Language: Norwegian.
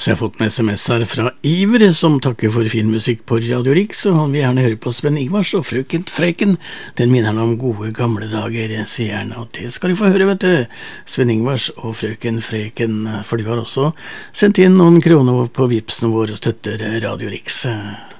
Så jeg har fått med SMS her fra Iver, som takker for fin musikk på Radio Rix, og han vil gjerne høre på Sven Ingvars og Frøken Freken. Den minner han om gode gamle dager, sier han, og det skal du få høre, vet du. Sven Ingvars og Frøken Freken, for du har også sendt inn noen kroner på Vipsen vår og støtter Radio Rix.